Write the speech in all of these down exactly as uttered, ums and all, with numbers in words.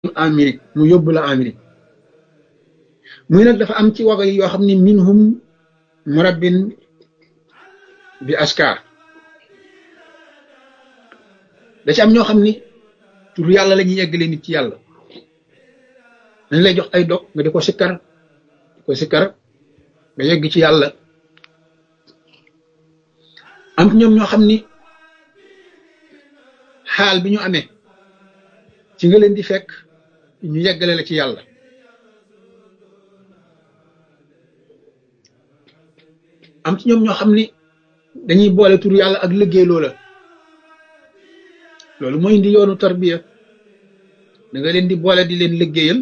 Amérique mu yóbbu la Amérique muy nag dafa am ci wago yi yoo xam ne minhum murabbin bi askar da ci am ñoo xam ni tur yàlla la ñuy yeggale nit ci yàlla dañ lay jox ay dog nga di ko sikkar di ko sikkar nga yegg ci yàlla am ñoom ñoo xam ni xaal bi ñu amee ci nga leen di fekk ñu yeggale la ci yàlla am ci ñoom ñoo xam ni dañuy boole tur yàlla ak liggéey loola loolu mooy indi yoonu tarbiya da nga leen di boole di leen liggéeyal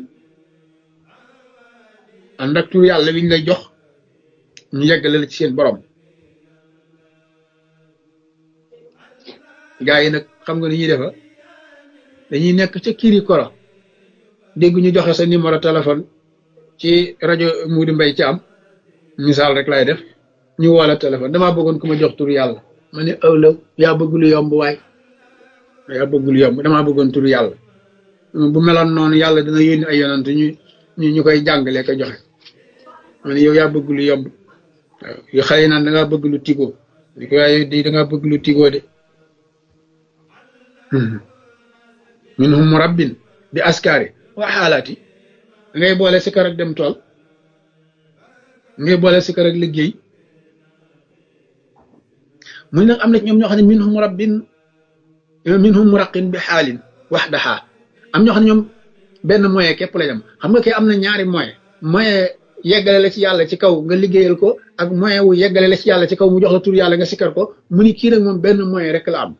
ànd ak tur yàlla wi ñu lay jox ñu yeggale la ci seen borom gaa yi nag xam nga ni ñuy defa dañuy nekk ca kiri koro dégg ñu joxe sa numéro téléphone ci rajo Moudi Mbaye ci am misaal rek lay def ñu woo la téléphone damaa bëggoon ku ma jox tur yàlla ma ne ëwlaw yaa bëgg lu yomb waay yaa bëgg lu yomb damaa bëggoon tur yàlla bu meloon noonu yàlla dina yónni ay yonant ñu ñu ñu koy jàngalee ko joxe ma ne yow yaa bëgg lu yomb waaw yu xëy naan da ngaa bëgg lu tigoo di ko waaye di da ngaa bëgg lu tigoo de minhum murabbin bi askari wa xaalaati ngay boole sikar ak dem tool ngay boole sikar ak liggéey muy nag am na ñoom ñoo xam ne minhum murabbin minhum muraqin bi xaalin waxdaha am ñoo xam ne ñoom benn moyen képp la dem xam nga kay am na ñaari moyen moyen yeggale la ci yàlla ci kaw nga liggéeyal ko ak moyen wu yeggale la ci yàlla ci kaw mu jox la tur yàlla nga sikar ko mu ni kii nag moom benn moyen rek la am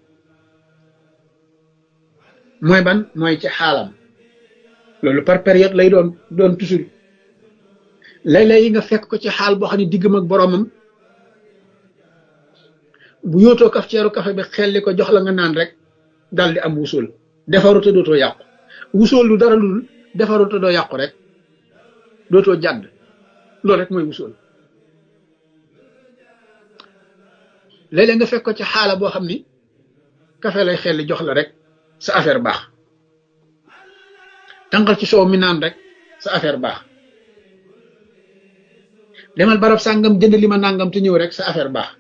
mooy ban mooy ci xaalam loolu par période lay doon doon toujours léeg-léeg yi nga fekk ko ci xaal boo xam ne diggam ak boroomam bu yootoo kaf ceeru kafe bi xelli ko jox la nga naan rek dal di am wusool defaru te dootoo yàqu wusool lu dara lul defaru te doo yàqu rek dootoo jàdd loolu rek mooy wusool léeg-léeg nga fekk ko ci xaala boo xam ni kafe lay xelli jox la rek sa affaire baax tànqal ci soow mi naan rek sa affaire baax demal barab sàngam jënd li ma nàngam te ñëw rek sa affaire baax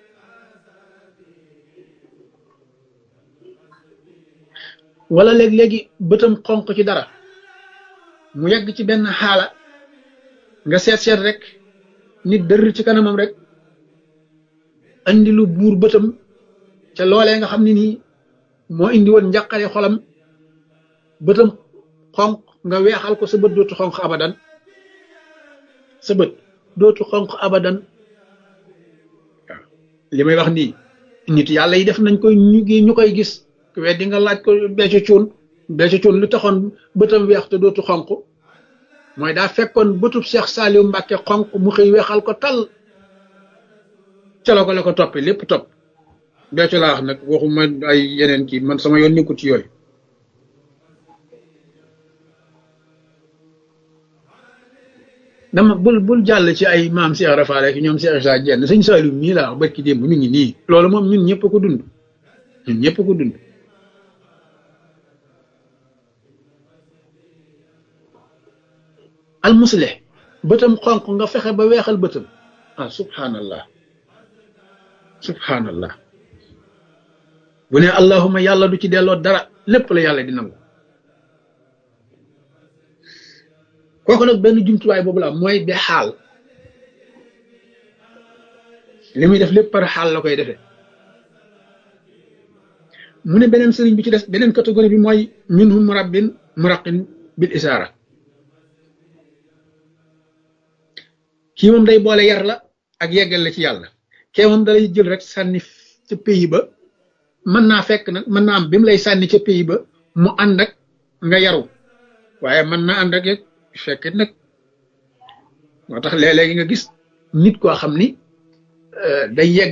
wala léeg-léegi bëtam xonq ci dara mu yegg ci benn xaala nga seet seet rek nit dër ci kanamam rek andi lu buur bëtam ca loolee nga xam ne nii moo indi woon njàqare xolam bëtam xonq nga weexal ko sa bët dootu xonq abadan sa bët dootu xonq abadan waaw li may wax nii nit yàlla yi def nañ koy ñu gi ñu koy gis weddi nga laaj ko becco cuun becco cuun lu taxoon bëtam weex te dootu xonq mooy daa fekkoon bëtub Cheikh Saliou Mbacke xonq mu xëy weexal ko tal ca la ko la ko toppee lépp topp becco laa wax nag waxuma ay yeneen kii man sama yoon nekkul ci yooyu dama bul bul jàll ci ay maam Cheikh Rafaal ak ñoom Cheikh Issa Diène sëñ Saliou mii laa wax barki démb mi ngi nii loolu moom ñun ñëpp ko dund ñun ñëpp ko dund al muslih bëtam xonq nga fexe ba weexal bëtam ah subhanallah subhanallah bu ne allahuma yàlla du ci delloo dara lépp la yàlla di nangu kooku nag benn jumtuwaay boobu la mooy bi xaal li muy def lépp par xaal la koy defee mu ne beneen sëriñ bi ci des beneen catégorie bi mooy minhum murabbin muraqin bil isaara kii moom day boole yar la ak yeggal la ci yàlla kee moom dalay jël rek sànni ca pays ba mën naa fekk nag mën naa am bi mu lay sànni ca pays ba mu ànd ak nga yaru waaye mën naa ànd ak yeg fekk nag moo tax léeg-léegi nga gis nit koo xam ni day yegg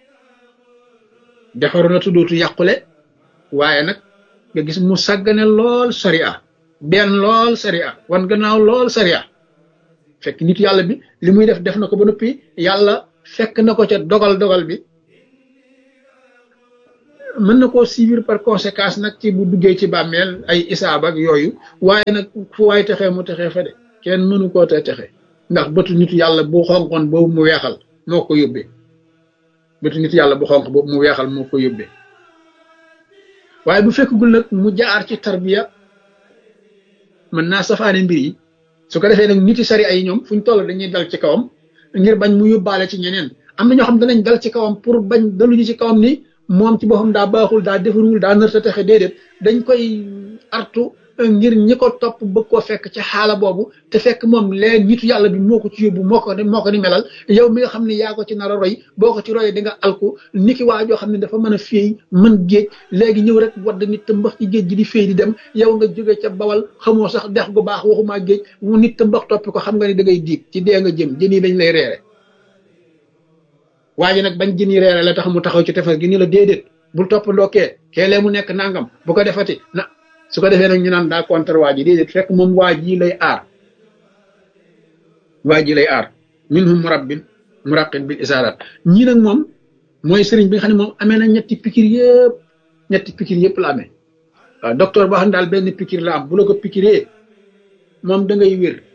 defaru na tuddootu yàqule waaye nag nga gis mu sàggane lool sariya benn lool sariya wan gannaaw lool sariya fekk nit yàlla bi li muy def def na ko ba noppi yàlla fekk na ko ca dogal dogal bi mën na koo suivre par conséquence nag ci bu duggee ci bàmmeel ay isaab ak yooyu waaye nag fu waay texee mu texee fa de kenn mënu koo te texe ndax bëtu nitu yàlla bu xonqoon boobu mu weexal moo ko yóbbee bëtu nitu yàlla bu xonq boobu mu weexal moo ko yóbbee waaye bu fekkagul nag mu jaar ci tarbiya mën naa safaane mbir yi su ko defee nag niti sari ay ñoom fuñ toll dañuy dal ci kawam ngir bañ mu yóbbaale ci ñeneen am na ñoo xam danañ dal ci kawam pour bañ daluñu ci kawam ni moom ci boppam daa baaxul daa defarul daa nërta texe déedéet dañ koy artu ngir ñi ko topp bëgg koo fekk ci xaala boobu te fekk moom leen nitu yàlla bi moo ko ci yóbbu moo ko moo ko ni melal yow mi nga xam ne yaa ko ci nar a roy boo ko ci royee di nga alku niki waa joo xam ne dafa mën a féey mën géej léegi ñëw rek wadd nit te mbax ci géej gi di féey di dem yow nga jóge ca bawal xamoo sax dex gu baax waxumaa géej mu nit te mbax toppi ko xam nga ni da ngay diig ci dee nga jëm jën yi dañ lay reere waa ji nag bañ jën yi reere la tax mu taxaw ci tefes gi ni la déedéet bul topp ndokkee keelee mu nekk nangam bu ko defati na su ko defee nag ñu naan daa contre waa ji déedéet fekk moom waa ji lay aar waa ji lay aar minhum murabbin muraqin bil isarat ñii nag moom mooy sëriñ bi nga xam ne moom amee na ñetti pikir yëpp ñetti pikir yëpp la amee waaw docteur boo xam ne daal benn pikir la am bu la ko pikiree moom da ngay wér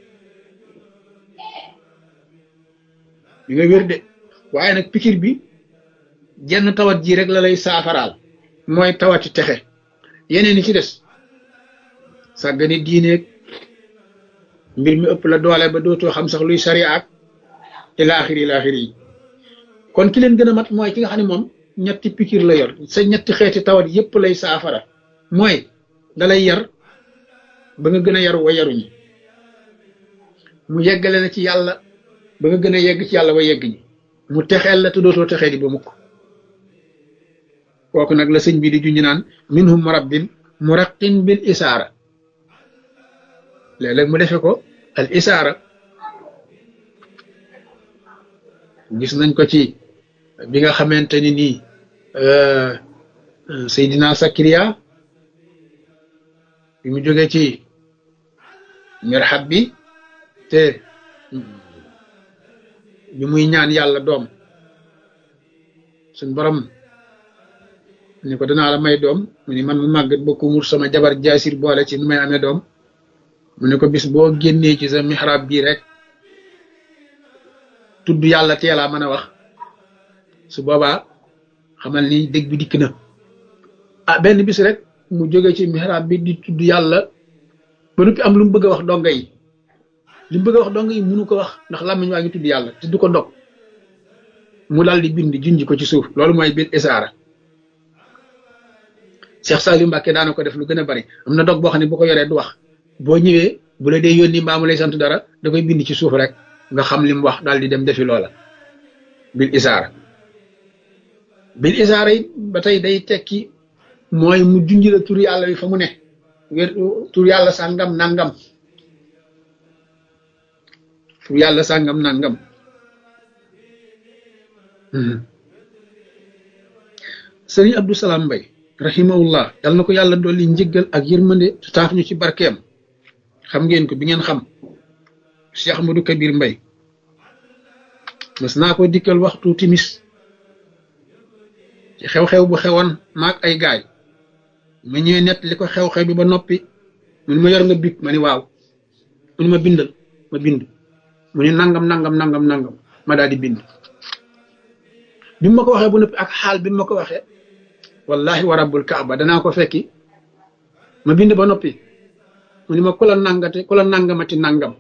di nga wér de waaye nag pikir bi jenn tawat ji rek la lay saafaraal mooy tawati texe yeneen yi ci des sàggane diineeg mbir mi ëpp la doole ba dootoo xam sax luy sari ak ilaaxiri ilaaxiri yi kon ki leen gën a mat mooy ki nga xam ne moom ñetti pikir la yor sa ñetti xeeti tawat yépp lay saafara mooy dalay yar ba nga gën a yaru wa yaruñi mu yeggale na ci yàlla ba nga gën a yegg ci yàlla wa yegg ñi mu texeel la te dootoo texee di ba mukk kooku nag la sëñ bi di junj naan minhum murabbin muraqin bil isaara léeg-léeg mu defe ko al isaara gis nañ ko ci bi nga xamante ni nii Seydina Sakariya bi mu jógee ci mirhab bi te bi muy ñaan yàlla doom suñ borom ni ko danaa la may doom mu ni man mu màggat ba ko mur sama jabar jaasir boole ci nu may amee doom mu ne ko bis boo génnee ci sa mihrab bii rek tudd yàlla teelaa mën a wax su boobaa xamal ni dëgg bi dikk na ah benn bis rek mu jóge ci mihrab bi di tudd yàlla ba noppi am lu mu bëgg a wax donga yi li mu bëgg a wax donga yi munu ko wax ndax làmmiñ waa ngi tudd yàlla te du ko dog mu dal di bind junj ko ci suuf loolu mooy bil isaara Cheikh Saliou Mbacké daana ko def lu gën a bari am na dog boo xam ne bu ko yoree du wax boo ñëwee bu la dee yónni mbaa mu lay sant dara da koy bind ci suuf rek nga xam li mu wax daal di dem defi loola bil isaara bil isaara yi ba tey day tekki mooy mu junj la tur yàlla bi fa mu ne wér tur yàlla sàngam nangam tur yàlla sàngam nangam sëriñ Abdou Salam Mbaye rahimahullah yal na ko yàlla dolli njëggal ak yërmande te taaf ñu ci barkeem xam ngeen ko bi ngeen xam Cheikh Ahmadou Kabir Mbaye mas naa ko dikkal waxtu timis ci xew-xew bu xewoon maag ay gaay ma ñëwee nett li ko xew-xew bi ba noppi mu ni ma yor nga big ma ni waaw mu ni ma bindal ma bind mu ni nangam nangam nangam nangam ma daal di bind bi ma ko waxee bu noppi ak xaal bi ma ko waxee wallahi wa rabbul kaaba danaa ko fekki ma bind ba noppi mu ni ma ku la nangate ku la nangamati nangam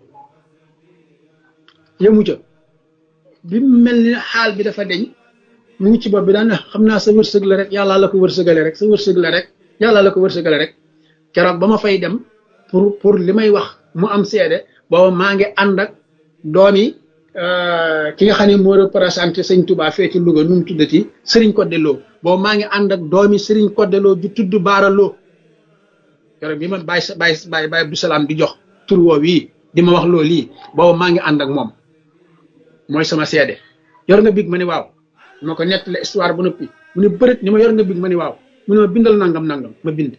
yëmu ca bi mel ni xaal bi dafa deñ mu ngi ci bopp bi daan xam naa sa wërsëg la rek yàlla la ko wërsëgale rek sa wërsëg la rek yàlla la ko wërsëgale rek keroog ba ma fay dem pour pour li may wax mu am seede booba maa ngi ànd ak doomi ki nga xam ne moo représenté sëñ Touba fee ci Louga nu mu tuddati Serigne Codé Lo boobu maa ngi ànd ak doomi Serigne Codé Lo ju tudd Baara Lo keroog bi ma bàyyi sa bàyyi bàyyi bàyyi Abdou Salam di jox tur woo wii di ma wax loo lii boobu maa ngi ànd ak moom mooy sama seede yor nga big ma ni waaw ma ko nettali histoire bu noppi mu ne bërit ni ma yor nga big ma ni waaw mu ne ma bindal nangam nangam ma bind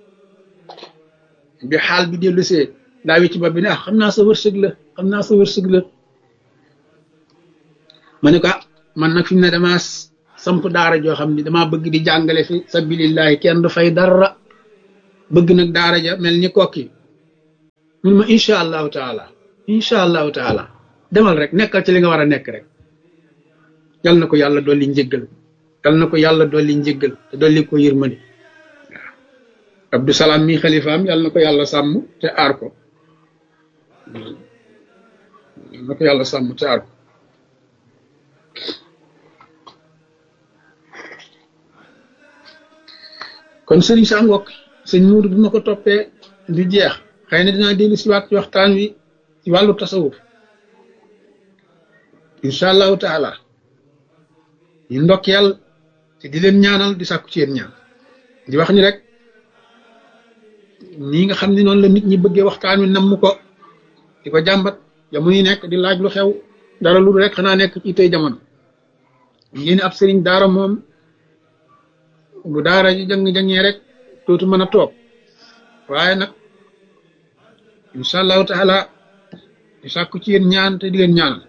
bi xaal bi dellu see daa wi ci bopp bi ne ah xam naa sa wërsëg la xam naa sa wërsëg la ma ne ko ah man nag fi mu ne damaa samp daara joo xam ni damaa bëgg di jàngale fi sabilillahi kenn du fay dara bëgg nag daara ja mel ni kokki mun ma incha allahu taala incha allahu taala demal rek nekkal ci li nga war a nekk rek. yal na ko yàlla dolli njëggal yal na ko yàlla dolli njëggal te dolli ko yërmande waaw Abdou Salaam mi xalifaam yal na ko yàlla sàmm te aar ko yal na ko yàlla sàmm te aar ko kon sëriñ sa ngokk sëñ Muudu bu ma ko toppee du jeex xëy na dinaa dellu si waat ci waxtaan wi ci wàllu tasawuf incha allahu taala ñu ndokkeel te di leen ñaanal di sàkku ci yéen ñaan di wax ni rek nii nga xam ne noonu la nit ñi bëggee waxtaan wi namm ko di ko jàmbat jamono yi nekk di laaj lu xew dara lu rek xanaa nekk ci tey jamono ngeen ab sëriñ daara moom bu daara ji jàng-jàngee rek dootu mën a toog waaye nag incha allahu taala di sàkku ci yéen ñaan te di leen ñaanal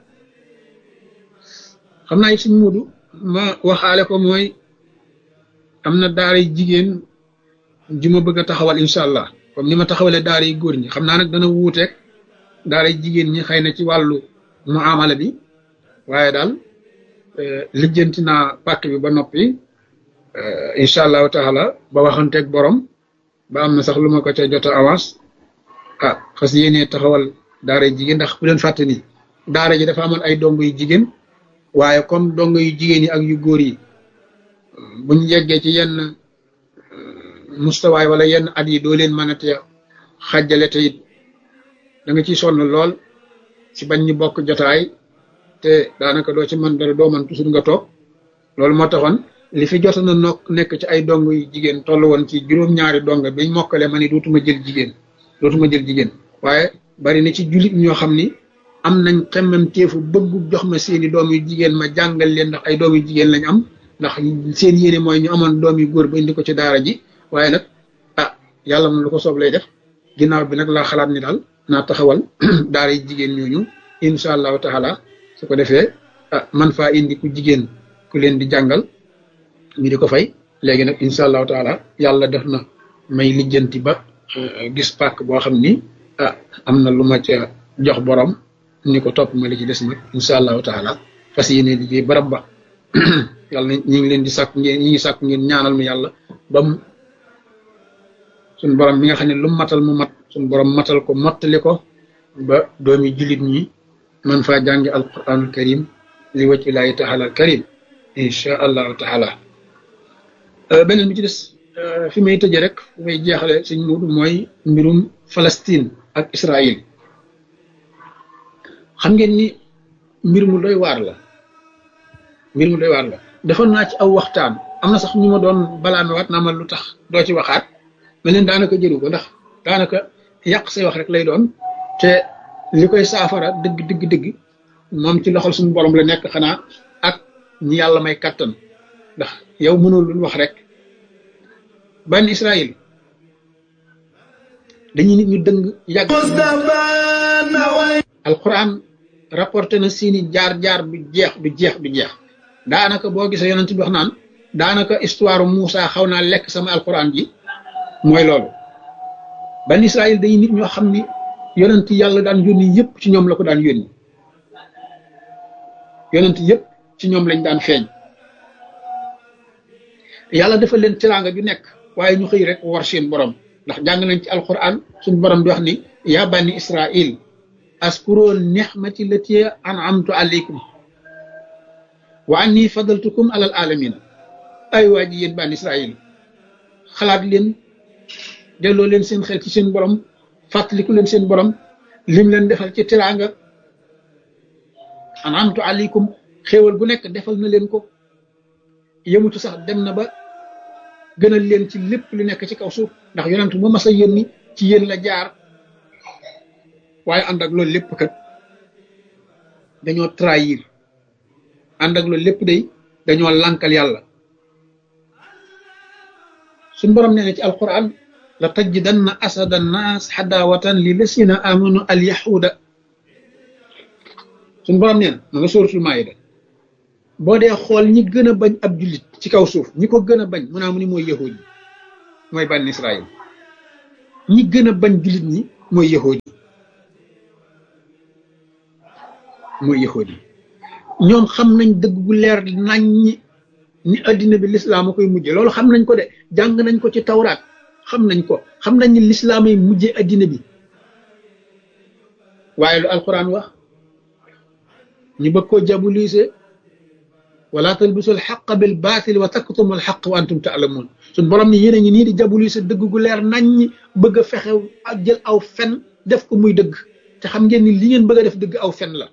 xam naa Sëñ Muudu ma waxaale ko mooy am na daara yi jigéen ji ma bëgg a taxawal incha allah comme ni ma taxawalee daara yi góor ñi xam naa nag dana wuuteeg daara yi jigéen ñi xëy na ci wàllu muamala bi waaye daal lijjanti naa pàkk bi ba noppi incha allahu taala ba waxanteeg borom ba am na sax lu ma ko ca jot a avance ah fas yéenee taxawal daara yi jigéen ndax bu leen fàtte ni daara ji dafa amoon ay dongo yu jigéen waaye comme dongo yu jigéen yi ak yu góor yi buñ yeggee ci yenn mustawaay wala yenn at yi doo leen mën a te xàjjale te it da nga ciy sonn lool ci bañ ñu bokk jotaay te daanaka doo ci mën dara doo mën toujours nga toog loolu moo taxoon li fi jot na nokk nekk ci ay dong yu jigéen toll woon ci juróom-ñaari dong biñ mokkale ma ni dootuma jël jigéen dootuma jël jigéen waaye bari na ci jullit ñoo xam ni am nañ xemmem teefu bëggu jox ma seeni doom yu jigéen ma jàngal leen ndax ay doom yu jigéen lañ am ndax seen yéene mooy ñu amoon doom yu góor ba indi ko ci daara ji waaye nag ah yàlla moom lu ko soob lay def ginnaaw bi nag laa xalaat ni daal naa taxawal daara yi jigéen ñooñu incha allahu taala su ko defee ah man faa indi ku jigéen ku leen di jàngal ñu di ko fay léegi nag incha allahu taala yàlla def na may lijjanti ba gis pàkk boo xam ni ah am na lu ma ca jox borom ni ko topp ma li ci des nag incha allahu taala fas yéene liggéey barab ba yàlla ñu ngi leen di sàkk ngeen ñi ngi sàkk ngeen ñaanal mu yàlla ba mu suñ borom bi nga xam ne lu matal mu mat suñ borom matal ko mottali ko ba doomi jullit ñi man faa jàngi alquranul karim li wacc laahi taala al karim incha allahu taala beneen bi ci des fi may tëje rek fi may jeexale Sëñ Muudu mooy mbirum Palestine ak Israël xam ngeen ni mbir mu doy waar la mbir mu doy waar la defoon naa ci aw waxtaan am na sax ñu ma doon balaa mi waat naa ma lu tax doo ci waxaat ma leen daanaka jëru ko ndax daanaka yàq say wax rek lay doon te li koy saafara dëgg dëgg dëgg moom ci loxol suñu borom la nekk xanaa ak ñi yàlla may kàttan ndax yow mënul luñ wax rek ban Israël dañuy nit ñu dëng yàgg alquran rapporté na seeni jaar-jaar du jeex du jeex du jeex daanaka boo gisee yonent bi wax naan daanaka histoire Moussa xaw naa lekk sama alquran ji mooy loolu ban Israël dañuy nit ñoo xam ni yonent yàlla daan yónni yëpp ci ñoom la ko daan yónni yonent yëpp ci ñoom lañ daan feeñ yàlla dafa leen teraanga ju nekk waaye ñu xëy rek war seen borom ndax jàng nañ ci alquran suñu borom di wax ni yaa bani Israël askuru nixmati lati an'amtu alaykum wa anni fadaltukum alal alamin ay waa ji yéen bani Israël xalaat leen delloo leen seen xel ci seen borom fàttaliku leen seen borom lim leen defal ci teraanga an'amtu alaykum xéewal gu nekk defal na leen ko yemutu sax dem na ba gënal leen ci lépp lu nekk ci kaw suuf ndax yonent mu mas a yónni ci yéen la jaar waaye ànd ak loolu lépp kat dañoo trahir ànd ak loolu lépp day dañoo lànkal yàlla suñ borom nee na ci alquran la tajidanna asada nnaas xadaawatan li lasina amanu al yahuda suñ borom nee na ma nga sóoratul maayida boo dee xool ñi gën a bañ ab jullit ci kaw suuf ñi ko gën a bañ mu naa mu ni mooy yahud yi mooy bànn Israël ñi gën a bañ jullit ñi mooy yahud yi mooy yahud yi ñoom xam nañ dëgg gu leer nañ ñi ni addina bi lislaam a koy mujje loolu xam nañ ko de jàng nañ ko ci tawraat xam nañ ko xam nañ ni lislaam ay mujje addina bi waaye lu alquran wax ñu bëgg koo jabulise wala talbisul xaq bil baatil wa taktumul xaq wa antum taalamun suñ borom ni yéen a ngi nii di jabulise dëgg gu leer nañ ñi bëgg a fexe ak jël aw fen def ko muy dëgg te xam ngeen ni li ngeen bëgg a def dëgg aw fen la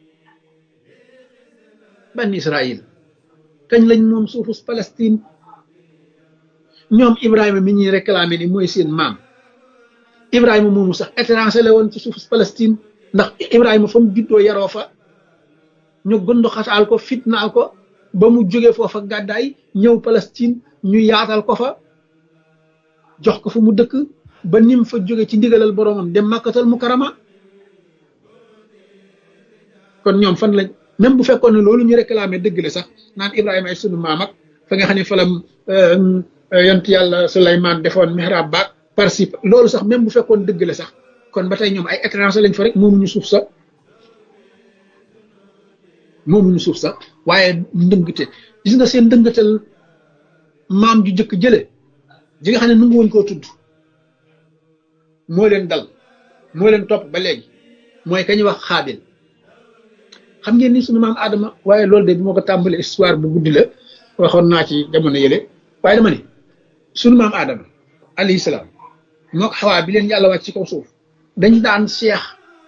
ban Israël kañ lañ moom suufus Palestine ñoom Ibrahima mi ñuy réclamé ni mooy seen maam Ibrahima moomu sax étranger la woon ci suufus Palestine ndax Ibrahima fa mu juddoo yaroo fa ñu gëndu xataal ko fitnaal ko ba mu jóge foofa gàddaay ñëw Palestine ñu yaatal ko fa jox ko fa mu dëkk ba nim fa jóge ci ndigalal boroomam dem Makkatal Mukarrama kon ñoom fan lañ même bu fekkoon ne loolu ñu réclamé dëgg la sax naan Ibrahima ay sunu maam ak fa nga xam ne fa la yont yàlla Suleymaan defoon mihrab baak participe loolu sax même bu fekkoon dëgg la sax kon ba tey ñoom ay étranger lañ fa rek moomuñu suuf sax moomuñu suuf sax waaye ndëngte gis nga seen ndëngatal maam ju jëkk jële ji nga xam ne nangu woon koo tudd moo leen dal moo leen topp ba léegi mooy ka ñuy wax Xaabil xam ngeen ni sunu maam Adama waaye loolu de bu ma ko tàmbalee histoire bu guddi la waxoon naa ci jamono yële waaye dama ne sunu maam Adama alayhi salaam moo ko Xawaa bi leen yàlla wàcc ci kaw suuf dañ daan seex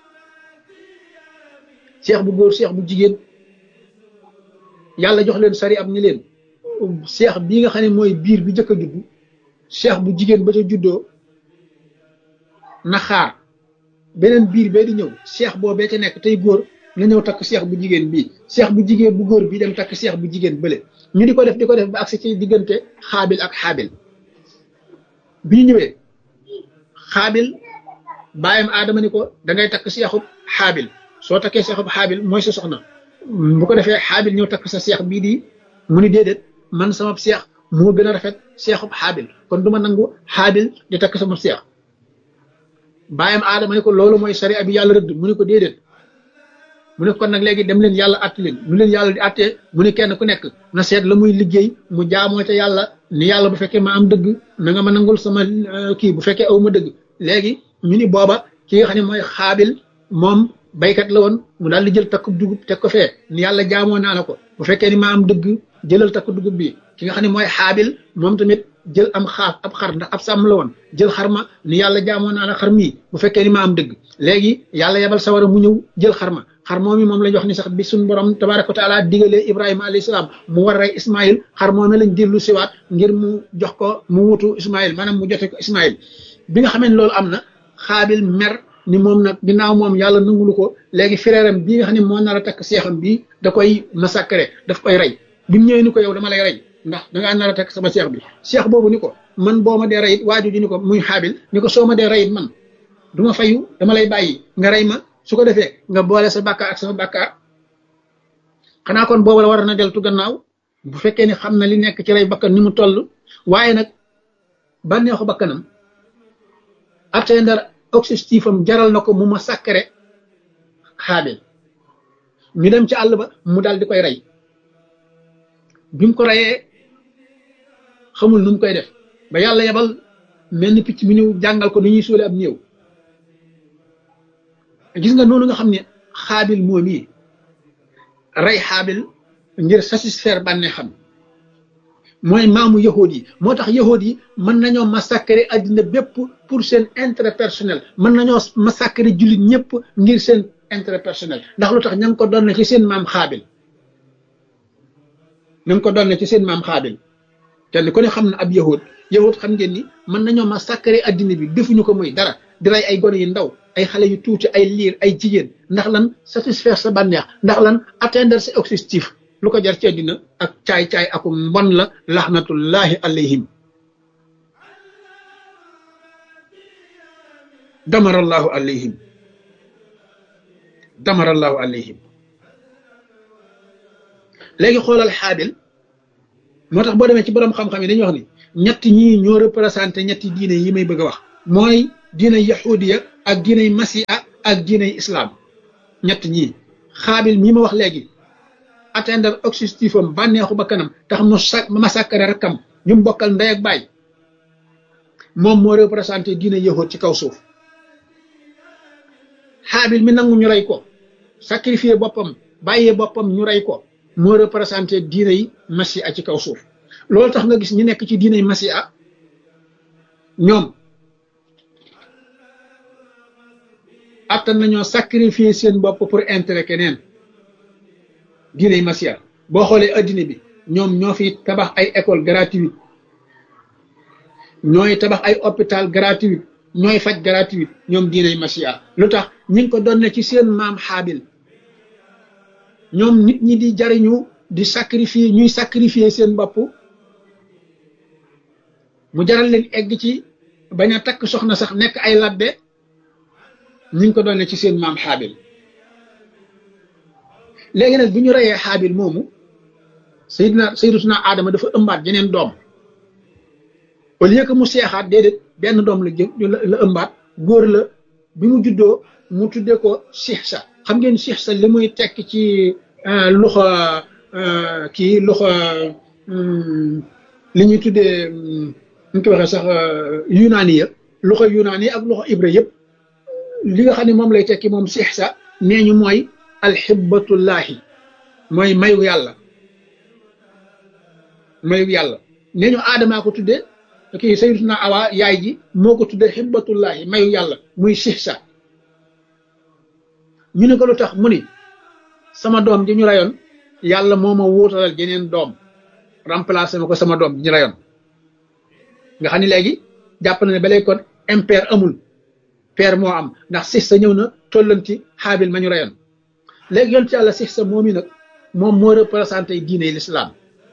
seex bu góor seex bu jigéen yàlla jox leen sari am ni leen seex bii nga xam ne mooy biir bi njëkk a judd seex bu jigéen ba ca juddoo na xaar beneen biir bee di ñëw seex boobee ca nekk tey góor na ñëw takk seex bu jigéen bii seex bu jigéen bu góor bii dem takk seex bu jigéen bële ñu di ko def di ko def ba agsi ci diggante xaabil ak xaabil bi ñu ñëwee xaabil bàyyam aadama ni ko da ngay takk seexub xaabil soo takkee seexub xaabil mooy sa soxna bu ko defee xaabil ñëw takk sa seex bii di mu ni déedéet man sama seex moo gën a rafet seexub xaabil kon du ma nangu xaabil di takk sama seex bàyyam aadama ni ko loolu mooy sariya bi yàlla rëdd mu ni ko déedéet mu ne kon nag léegi dem leen yàlla àtt leen nu leen yàlla di àttee mu ne kenn ku nekk na seet la muy liggéey mu jaamoo ca yàlla ni yàlla bu fekkee ma am dëgg na nga ma nangul sama kii bu fekkee aw ma dëgg léegi ñu ni booba ki nga xam ne mooy xaabil moom baykat la woon mu daal di jël takkub dugub teg ko fee ni yàlla jaamoo naa la ko bu fekkee ni ma am dëgg jëlal takku dugub bi ki nga xam ne mooy xaabil moom tamit jël am xaaf ab xar ndax ab sàmm la woon jël xar ma ni yàlla jaamoo naa la xar mii bu fekkee ni ma am dëgg léegi yàlla yebal sawara mu ñëw jël xar ma xar moom mi moom lañ wax ni sax bi suñ borom tabaraka wa taala digalee Ibrahima alayhi salaam mu war rey Ismaïl xar moom lañ dellu siwaat ngir mu jox ko mu wutu Ismaïl maanaam mu jote ko Ismaïl bi nga xamee ne loolu am na xaabil mer ni moom nag ginnaaw moom yàlla nangulu ko léegi frère am bii nga xam ne moo nar a takk seexam bii da koy massacré daf koy rey bi mu ñëwee ni ko yow dama lay rey ndax dangaa nar a takk sama seex bi seex boobu ni ko man boo ma dee reyit waaju ji ni ko muy xaabil ni ko soo ma dee reyit man du ma fayu dama lay bàyyi nga rey ma su ko defee nga boole sa bàkkaar ak sama bàkkaar xanaa kon boobu la war na deltu gannaaw bu fekkee ni xam na li nekk ci rey bakkan ni mu toll waaye nag bànneexu bakkanam atteindre objectif am jaral na ko mu ma sàkkare xaabil ñu dem ci àll ba mu daal di koy rey bi mu ko reyee xamul nu mu koy def ba yàlla yebal mel ni picc mi ñëw jàngal ko nu ñuy suule ab néew gis nga noonu nga xam ne xaabil moom yi rey xaabil ngir satisfaire bànnee xam mooy maamu yahood yi moo tax yahood yi mën nañoo massacrer addina bépp pour seen intérêt personnel mën nañoo massacrer jullit ñëpp ngir seen intérêt personnel ndax lu tax ña ngi ko doon ci seen maam xaabil ña ngi ko doon ci seen maam xaabil kenn ku ne xam na ab yahood yahood xam ngeen ni mën nañoo massacrer addina bi defuñu ko muy dara di rey ay gone yu ndaw ay xale yu tuuti ay liir ay jigéen ndax lan satisfaire sa bànneex ndax lan atteindre sa objectif lu ko jar ci àddina ak caay-caay aku mbon la laxnatullahi alayhim damarallahu alayhim damarallahu alayhim léegi xoolal xaabil moo tax boo demee ci borom xam-xam yi dañuy wax ni ñetti ñii ñoo représenté ñetti diine yi may bëgg a wax mooy diine yahudiya ak diine masiha ak diine islam ñett ñii xaabil mii ma wax léegi atteindre objectif am bànneexu ba kanam tax mu sa massacre rakkam ñu mbokkal ndey ak baay moom moo représenté diine yahud ci kaw suuf xaabil mi nangu ñu rey ko sacrifié boppam bàyyee boppam ñu rey ko moo représenté diine yi masiha ci kaw suuf loolu tax nga gis ñu nekk ci diine yi masiha ñoom attan nañoo sacrifier seen bopp pour intérêt keneen diine yi masiha boo xoolee addina bi ñoom ñoo fi tabax ay école gratuite ñooy tabax ay hôpital gratuit ñooy faj gratuit ñoom diine yi masiha lu tax ñi ngi ko doon ne ci seen maam xaabil ñoom nit ñi di jariñu di sacrifier ñuy sacrifier seen bopp mu jaral leen egg ci bañ a takk soxna sax nekk ay labbe ñu ngi ko doon ne ci seen maam xaabil léegi nag bu ñu reyee xaabil moomu sayyidina sayyidatuna Adama dafa ëmbaat jeneen doom au lieu que mu seexaat déedéet benn doom la jë la ëmbaat góor la bi mu juddoo mu tuddee ko Sihsa xam ngeen Sihsa li muy tekk ci loxo kii loxo li ñuy tuddee ñu ko waxee sax yunaani ya loxo yunaani ak loxo ibre yëpp li nga xam ne moom lay tekki moom Sihsa nee ñu mooy alxibbatullahi mooy mayu yàlla mayu yàlla nee ñu aadamaa ko tuddee kii sayyidatuna Awa yaay ji moo ko tuddee xibbatullahi mayu yàlla muy Sihsa ñu ne ko lu tax mu ni sama doom ji ñu rayoon yàlla moo ma wuutalal jeneen doom remplacé ma ko sama doom ji ñu rayoon nga xam ne léegi jàpp na ne ba léegi kon impair amul père moo am ndax Sihsa ñëw na tollanti xaabil ma ñu rayoon léegi yoon ci yàlla Sihsa moom i nag moom moo représenté diine l'islam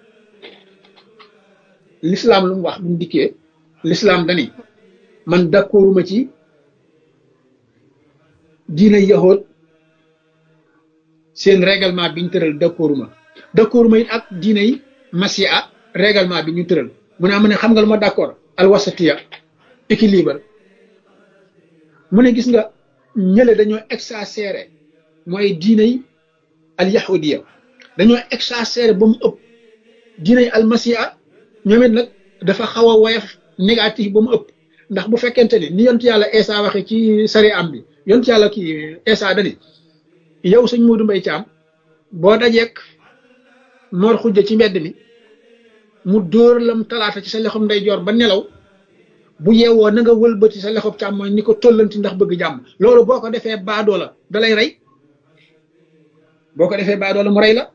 l'islam lu mu wax bu mu dikkee l'islam dani man d'accorduma ci diine yahood seen règlement bi ñu tëral d'accorduma d'accorduma it ak diine yi masiha règlement bi ñu tëral mu ne mu ne xam nga lu ma d'accord alwasatiya équilibre mu ne gis nga ñële dañoo exagéré mooy diine yi al yahudiya dañoo exagéré ba mu ëpp diine yi al masiha ñoom it nag dafa xaw a woyof négatif ba mu ëpp ndax bu fekkente ni ni yontu yàlla Isa waxe ci sari am bi yontu yàlla kii Isa dani yow sëñ Modou Mbaye Thiam boo dajeek Mor Xujja ci mbedd mi mu dóor lam talaata ci sa lexum ndeyjoor ba nelaw bu yeewoo na nga wëlbati sa lexum càmmooñ ni ko tollanti ndax bëgg jàmm loolu boo ko defee baadoo la da lay rey boo ko defee baadoo la mu rey la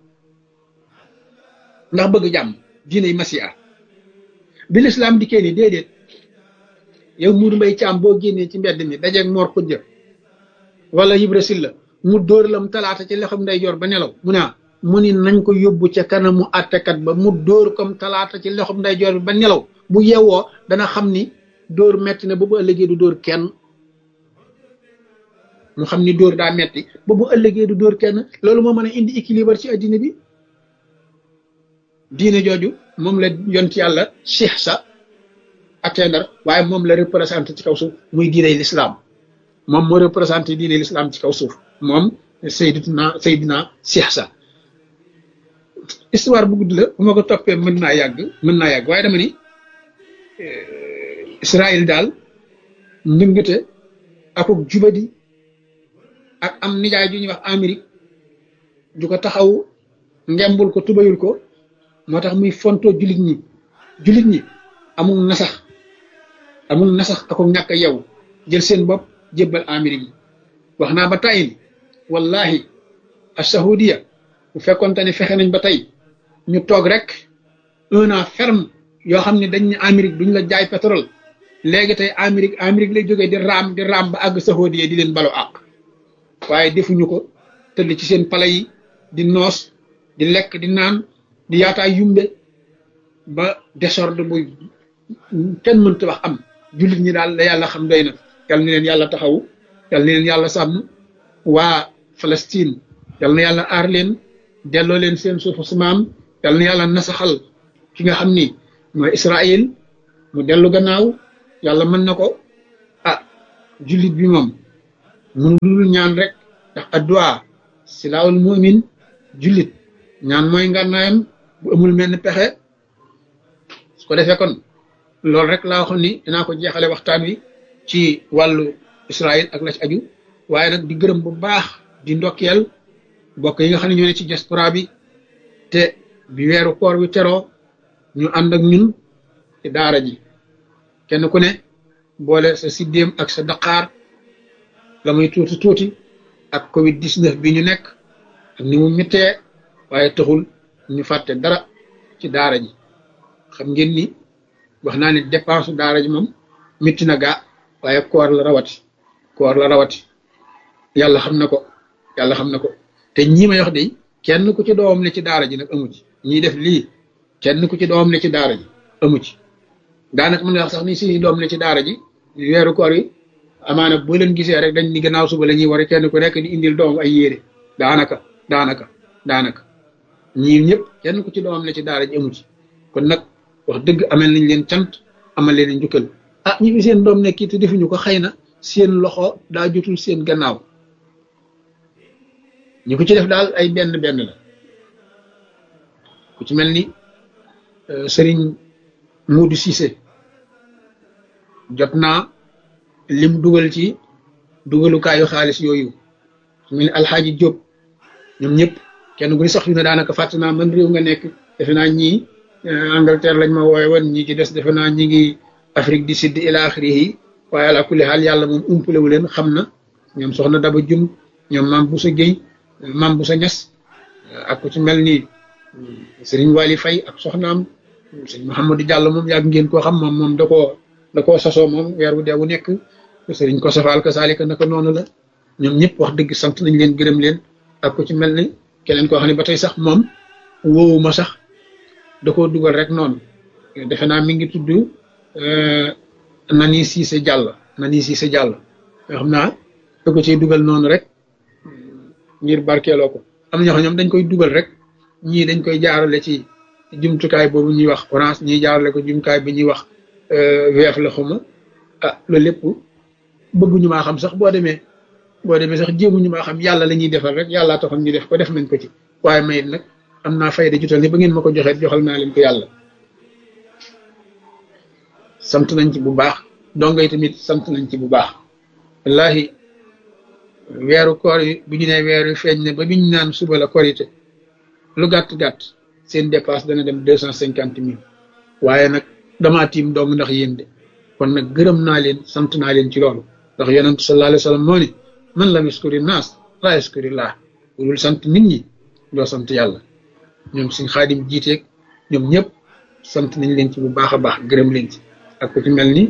ndax bëgg jàmm diine yi masiha bi lislaam dikkee ni déedéet yow Modou Mbaye Thiam boo génnee ci mbedd mi dajeeg Mor Xujja wala Ibra Silla mu dóor lam talaata ci lexum ndeyjoor ba nelaw mu ne mu ni nañ ko yóbbu ca kanamu àttekat ba mu dóor comme talaata ci lexum ndeyjoor bi ba nelaw bu yeewoo dana xam ni dóor metti na ba bu ëllëgee du dóor kenn mu xam ni dóor daa metti ba bu ëllëgee du dóor kenn loolu moo mën a indi équilibre ci addina bi diine jooju moom la yont yàlla Sihsa atteindre waaye moom la représenté ci kaw suuf muy diine l'islam moom moo représenté diine l'islam ci kaw suuf moom Seydina Seydina Sihsa histoire bu gudd la bu ma ko toppee mën naa yàgg mën naa yàgg waaye dama ni Israël daal ndëngate akuk jubadi ak am nijaay ju ñuy wax Amérique ju ko taxaw ngembul ko tubayul ko moo tax muy fonto jullit ñi jullit ñi amul nasax amul nasax akuk ñàkk yow jël seen bopp jébbal Amérique yi wax naa ba tàyyi ni wallahi as-saoudia bu fekkonte ne fexe nañ ba tey ñu toog rek un an ferme yoo xam ne dañ ne Amérique duñ la jaay pétrole léegi tey Amérique Amérique lay jógee di raam di raam ba àgg saoudia di leen balu àq waaye defuñu ko tëdd ci seen pale yi di noos di lekk di naan di yaataay yumbe ba désordre bu kenn mënta wax am jullit ñi daal la yàlla xam doy na yal na leen yàlla taxawu yal na leen yàlla sàmm waa Palestine yal na yàlla aar leen delloo leen seen suufu su maam yal na yàlla nasaxal ki nga xam ni mooy Israël mu dellu gannaaw yàlla mën na ko ah jullit bi moom mënu dul ñaan rek ndax addu'a silaahul mu'min jullit ñaan mooy ngànnaayam bu amul menn pexe su ko defee kon loolu rek laa waxoon ni dinaa ko jeexale waxtaan wi ci wàllu Israël ak la ci aju waaye nag di gërëm bu baax di ndokkeel bokk yi nga xam ne ñoo ne ci diaspora bi te bi weeru koor wi teroo ñu ànd ak ñun ci daara ji kenn ku ne boole sa siddéem ak sa daqaar la muy tuuti tuuti ak covid dix-neuf bi ñu nekk ak ni mu méttee waaye taxul ñu fàtte dara ci daara ji xam ngeen ni wax naa ne dépense daara ji moom métti na gaa waaye koor la rawati koor la rawati yàlla xam na ko yàlla xam na ko te ñii may wax de kenn ku ci doomam ne ci daara ji nag amu ci ñii def lii kenn ku ci doomam ne ci daara ji amu ci daanaka mën nga wax sax ni si doom ne ci daara ji weeru koor yi amaana boo leen gisee rek dañ ni gannaaw suba la ñuy war kenn ku nekk di indil doom ay yére daanaka daanaka daanaka ñii ñëpp kenn ku ci doomam ne ci daara ji amu ci kon nag wax dëgg amel nañ leen cant amal leen njukkal ah ñi fi seen doom nekk te defuñu ko xëy na seen loxo daa jotul seen gannaaw ñu ko ci def daal ay benn benn la ku ci mel ni sëriñ Muudu Cissé jot naa lim dugal ci dugalukaayu xaalis yooyu su mel ni Alxaaji Jóob ñoom ñëpp kenn ku ni sax fi ne daanaka fàtte naa man réew nga nekk defe naa ñii Angleterre lañ ma wooye woon ñii ci des defe naa ñi ngi Afrique du Sud ila axirihi waaye ala kulli xaal yàlla moom umpalewu leen xam na ñoom soxna Daba Jum ñoom maam Boussa Gueye maam Boussa Ñas ak ku ci mel ni Serigne Wali Faye ak soxnaam Serigne Mouhamadou Diallo moom yàgg ngeen koo xam moom moom da koo da koo sasoo moom weer wu dee wu nekk Serigne ko safal ka saalika naka noonu la ñoom ñëpp wax dëgg sant nañ leen gërëm leen ak ku ci mel ni keneen koo xam ne ba tey sax moom woowuma sax da koo dugal rek noonu defe naa mi ngi tudd Nani Cissé Diallo Nani Cissé Diallo nga xam naa da ko ciy dugal noonu rek ngir barkeeloo ko am na ñoo xam ñoom dañ koy dugal rek ñii dañ koy jaarale ci jumtukaay boobu ñuy wax orange ñii jaarale ko jumtukaay bi ñuy wax weef la xuma ah loolu lépp bëgguñu maa xam sax boo demee boo demee sax jéemuñu maa xam yàlla la ñuy defal rek yàllaa taxoon ñu def ko def nañ ko ci waaye mayit nag am naa fayda jutal ni ba ngeen ma ko joxee joxal naa leen ko yàlla sant nañ ci bu baax donga yi tamit sant nañ ci bu baax wallahi weeru koor yi bu ñu nee weeru feeñ ne ba biñ naan suba la korité lu gàtt-gàtt seen dépasse dana dem deux cent cinquante mille waaye nag damaa tiim dong ndax yéen de kon nag gërëm naa leen sant naa leen ci loolu ndax yonent sallallahu alayhi wa sallam moo ni man lam yaskuri naas laa yaskuri laa dul sant nit ñi doo sant yàlla ñoom suñ xaadim jiiteeg ñoom ñëpp sant nañ leen ci bu baax a baax gërëm leen ci ak ku ci mel ni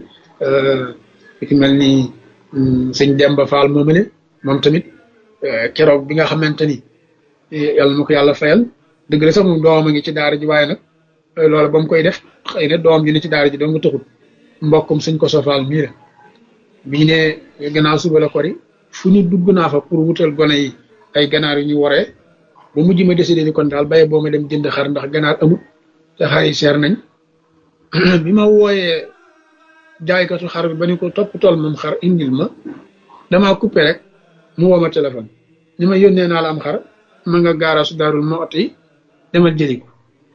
ku ci mel ni sëñ Demba Fall moomale moom tamit keroog bi nga xamante ni yàlla na ko yàlla fayal dëgg la sax moom doomam a ngi ci daara ji waaye nag loolu ba mu koy def xëy na doom ji ne ci daara ji doo nga taxut mbokkum sëñ ko sofaal mii la bii ne gannaaw suba la kori fu ñu dugg naa fa pour wutal gone yi ay ganaar yu ñu waree ba mujj ma décidé ni kon daal baye boo ma dem jënd xar ndax ganaar amut te xar yi seer nañ bi ma wooyee jaaykatu xar bi ba ni ko topp tool moom xar indil ma damaa coupé rek mu woo ma téléphone ni ma yónnee naa la am xar ma nga gaaraasu daarul ma ot yi demal jëli ko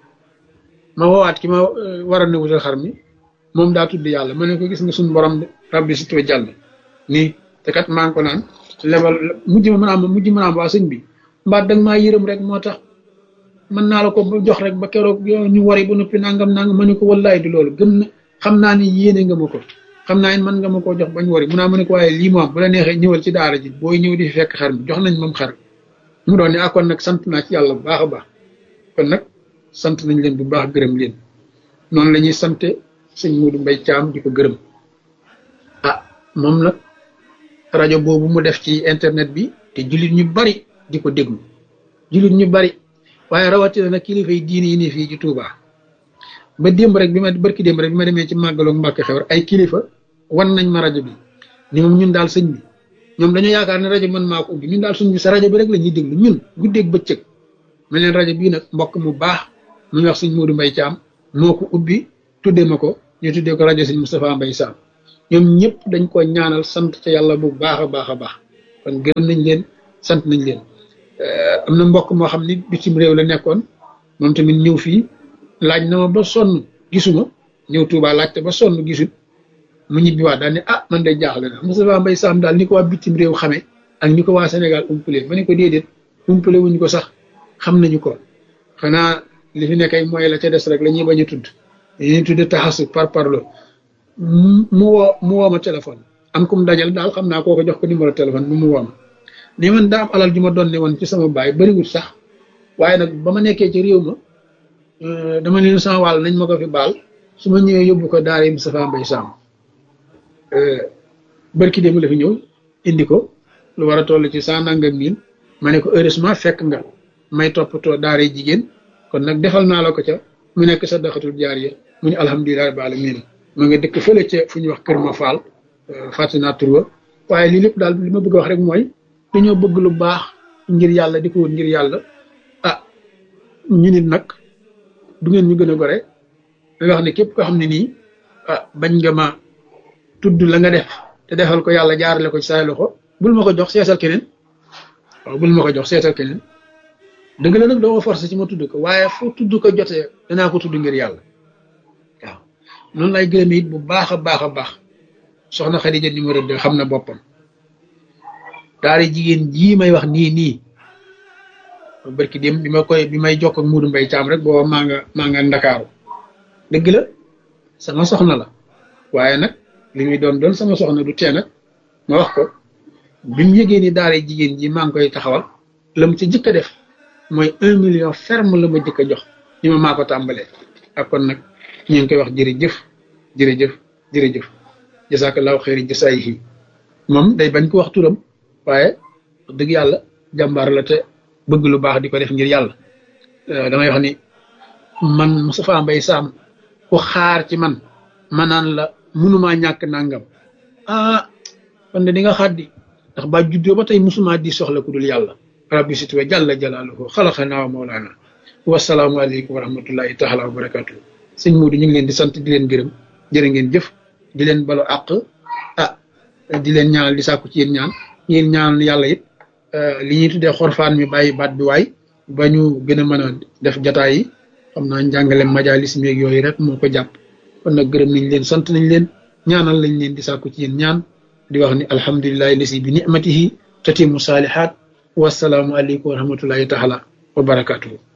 ma woowaat ki ma war a ne wutal xar mi moom daa tudd yàlla ma ne ko gis nga suñu borom rabbi si tuwe jàll nii te kat maa ngi ko naan lebal mujj ma mën a am mujj mën a am waa sëñ bi mbaat danga maa yërëm rek moo tax mën naa la ko jox rek ba keroog ñu wari ba noppi nangam nangam ma ne ko wallaay du loolu gëm na xam naa ni yéene nga ma ko xam naa mën nga ma koo jox bañ wari mun naa ma ne ko waaye lii moom bu la neexee ñëwal ci daara ji booy ñëw di fekk xar mi jox nañ moom xar mu doon ne ah kon nag sant naa ci yàlla bu baax a baax kon nag sant nañ leen bu baax gërëm leen noonu la ñuy sante sëñ Modou Mbaye Thiam di ko gërëm ah moom nag rajo boobu mu def ci internet bi te jullit ñu bari di ko déglu jullit ñu bari waaye rawatina nag kilifa yi diine yi ne fii ci Touba ba démb rek bi ma barki démb rek bi ma demee ci màggaloog Mbàkke Xewar ay kilifa wan nañ ma rajo bi ni moom ñun daal sëñ bi ñoom dañoo yaakaar ne rajo man maa ko ubbi ñun daal suñ bi sa rajo bi rek la ñuy déglu ñun guddeeg bëccëg ma leen rajo bii nag mbokk mu baax mu ñu wax sëñ Modou Mbaye Thiam moo ko ubbi tuddee ma ko ñu tuddee ko rajo sëñ Moustapha Mbaye Sam ñoom ñëpp dañ ko ñaanal sant ca yàlla bu baax a baax a baax kon gërëm nañ leen sant nañ leen am na mbokk moo xam ni bitim réew la nekkoon moom tamit ñëw fii laaj na ma ba sonn gisuma ñëw Touba laajte ba sonn gisul mu ñibbiwaat daal ne ah man day jaaxle na Moustapha Mbaye Sam daal ni ko waa bitim réew xamee ak ni ko waa Sénégal umpale ma ne ko déedéet umpale wuñ ko sax xam nañu ko xanaa li fi nekkay mooy la ca des rek la ñuy bañ a tudd dañuy tudd taxasu par parlo mu woo mu woo ma téléphone am kum dajal daal xam naa koo ko jox ko numéro téléphone bi mu woo ma ni man daa am alal ju ma doon ne woon ci sama baay bëriwul sax waaye nag ba ma nekkee ci réew ma dama leen sama wàll nañ ma ko fi baal su ma ñëwee yóbbu ko daara Moustapha Mbaye Sam bërki démb la fi ñëw indi ko lu war a toll ci cent nangam mille ma ne ko heureusement fekk nga may toppatoo daara jigéen kon nag defal naa la ko ca mu nekk sa daxatul jaariya mu ne alhamdulilah rabbil alamin ma nga dëkk fële ca fu ñuy wax Kër Ma Fall fàtte naa tur wa waaye lii lépp daal li ma bëgg a wax rek mooy dañoo bëgg lu baax ngir yàlla di ko wut ngir yàlla ah ñu nit nag du ngeen ñu gën a gore da nga wax ne képp koo xam ne nii ah bañ nga ma tudd la nga def te defal ko yàlla jaarale ko ci say loxo bul ma ko jox seetal keneen waaw bul ma ko jox seetal keneen dëgg la nag doo ma forcé ci ma tudd ko waaye fu tudd ko jotee danaa ko tudd ngir yàlla waaw noonu lay gërëm it bu baax a baax a baax soxna Xadija numéro deux xam na boppam daara jigéen jii may wax nii nii barki dem bi ma koy bi may jokk ak Modou Mbaye Thiam rek booba maa nga maa nga Ndakaaru dëgg la sama soxna la waaye nag li muy doon doon sama soxna du tee nag ma wax ko bi mu yëgee ni daara jigéen ji maa ngi koy taxawal la mu ci jëkk a def mooy un million ferme la ma jëkk a jox ni ma maa ko tàmbalee ak kon nag ñu ngi koy wax jërëjëf jërëjëf jërëjëf jasakallahu xeeri jasaayihi moom day bañ ko wax turam waaye wax dëgg yàlla jàmbaar la te bëgg lu baax di ko def ngir yàlla damay wax ni man Moustapha Mbaye Sam ku xaar ci man ma naan la mënumaa ñàkk nangam ah kon de di nga xaddi ndax ba juddoo ba tey musuma di soxla ku dul yàlla rabbi sit wa jalla jalaaluhu xalaqana wa mawlana wasalaamu aleykum wa rahmatullahi taala wa barakatuh sëñ Modou ñu ngi leen di sant di leen gërëm jërë ngeen jëf di leen balo àq ah di leen ñaanal di sàkku ci yéen ñaan yéen ñaanal yàlla it li ñuy tuddee xorfaan mi bàyyi baat bi waay ba ñu gën a mën a def jataay yi xam naa njàngale majalis meeg yooyu rek moo ko jàpp kon nag gërëm nañ leen sant nañ leen ñaanal lañ leen di sàkku ci yéen ñaan di wax ni alhamdulillahi lasi bi ni'matihi tatimu salihat wasalaamu aleykum wa rahmatullahi taala wa barakatuhu